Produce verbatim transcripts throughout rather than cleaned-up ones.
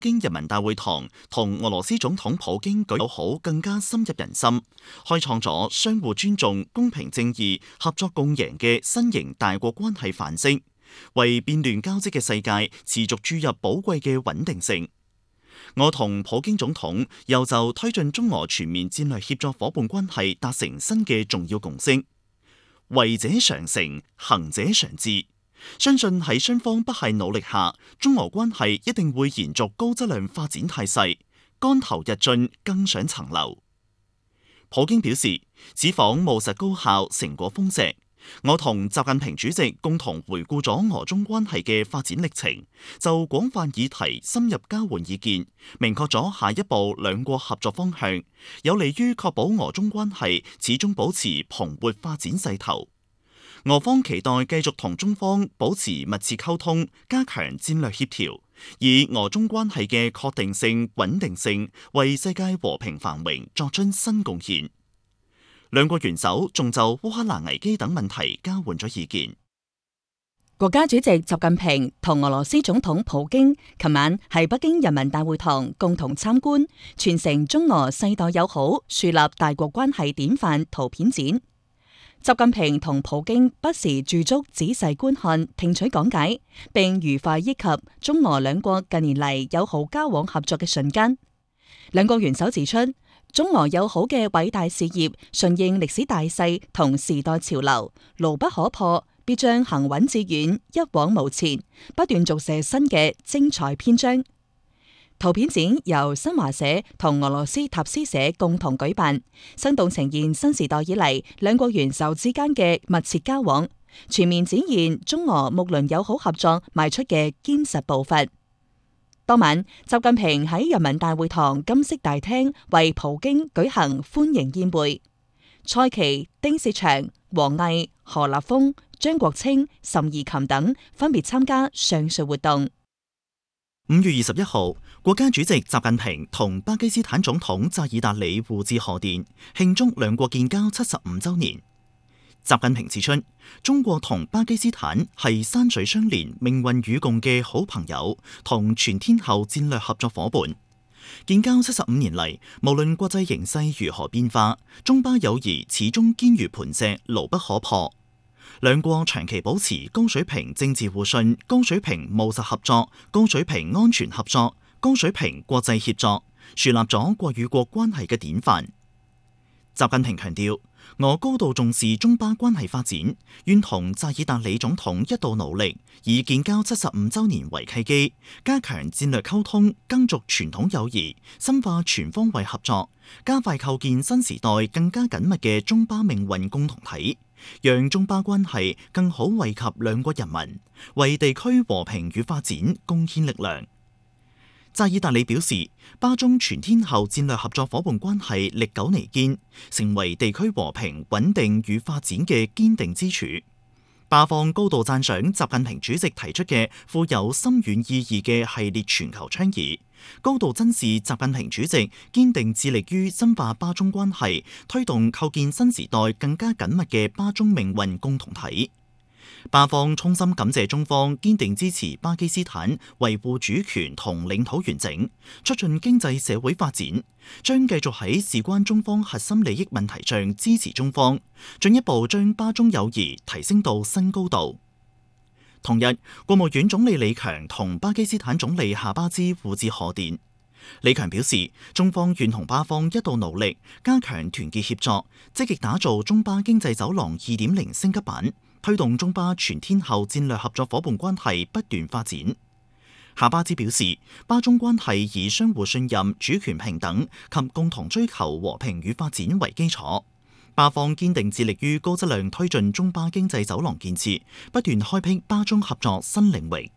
京人民大會堂同俄羅斯總統普京舉友好更加深入人心，開創咗相互尊重、公平正義、合作共贏嘅新型大國關係範式，為變亂交織嘅世界持續注入寶貴嘅穩定性。我同普京總統又就推進中俄全面戰略協作夥伴關係達成新嘅重要共識，為者常成，行者常至。相信喺雙方不懈努力下，中俄關係一定會延續高質量發展態勢，竿頭日進，更上層樓。普京表示，此訪務實高效，成果豐碩。我同習近平主席共同回顧咗俄中關係嘅發展歷程，就廣泛議題深入交換意見，明確咗下一步兩國合作方向，有利於確保俄中關係始終保持蓬勃發展勢頭。俄方期待繼續同中方保持密切溝通，加強戰略協調，以俄中關係嘅確定性、穩定性，為世界和平繁榮作出新貢獻。兩國元首仲就烏克蘭危機等問題交換咗意見。 國家主席習近平同俄羅斯總統普京琴晚喺北京人民大會堂共同參觀傳承中俄世代友好、樹立大國關係典範圖片展。習近平同普京不時駐足仔細觀看、聽取講解，並愉快憶及中俄兩國近年嚟友好交往合作嘅瞬間。兩國元首指出，中俄友好嘅偉大事業順應歷史大勢同時代潮流，牢不可破，必將行穩致遠，一往無前，不斷續寫新嘅精彩篇章。圖片展由新華社同俄羅斯塔斯社共同舉辦，生動呈現新時代以嚟兩國元首之間嘅密切交往，全面展現中俄睦鄰友好合作邁出嘅堅實步伐。當晚，習近平喺人民大會堂金色大廳為普京舉行歡迎宴會，蔡奇、丁薛祥、王毅、何立峰、張國清、諶貽琴等分別參加上述活動。 五月二十一號，國家主席習近平同巴基斯坦總統扎爾達里互致賀電，慶祝兩國建交七十五週年。習近平指出，中國同巴基斯坦係山水相連、命運與共嘅好朋友同全天候戰略合作夥伴。建交七十五年嚟，無論國際形勢如何變化，中巴友誼始終堅如磐石，牢不可破。兩國長期保持高水平政治互信、高水平務實合作、高水平安全合作、高水平國際協作，樹立咗國與國關係嘅典範。習近平強調，我高度重視中巴關係發展，願同扎爾達里總統一道努力，以建交七十五週年為契機，加強戰略溝通，耕續傳統友誼，深化全方位合作，加快構建新時代更加緊密嘅中巴命運共同體，讓中巴關係更好惠及兩國人民，為地區和平與發展貢獻力量。扎爾達里表示，巴中全天候戰略合作夥伴關係歷久彌堅，成為地區和平穩定與發展嘅堅定支柱。巴方高度讚賞習近平主席提出嘅富有深遠意義嘅系列全球倡議，高度珍視習近平主席堅定致力於深化巴中關係，推動構建新時代更加緊密嘅巴中命運共同體。巴方衷心感謝中方堅定支持巴基斯坦維護主權同領土完整，促進經濟社會發展，將繼續喺事關中方核心利益問題上支持中方，進一步將巴中友誼提升到新高度。同日，國務院總理李強同巴基斯坦總理夏巴茲互致賀電。李強表示，中方願同巴方一道努力，加強團結協作，積極打造中巴經濟走廊 二點零 升級版，推動中巴全天候戰略合作夥伴關係不斷發展。夏巴茲表示，巴中關係以相互信任、主權平等及共同追求和平與發展為基礎。巴方堅定致力於高質量推進中巴經濟走廊建設，不斷開闢巴中合作新領域。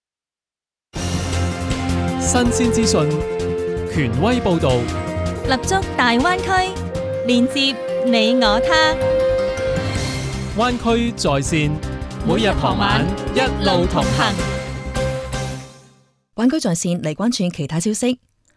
新鮮資訊，權威報導， 立足大灣區，連接你我他。 灣區在線，每日傍晚一路同行。 灣區在線嚟關注其他消息。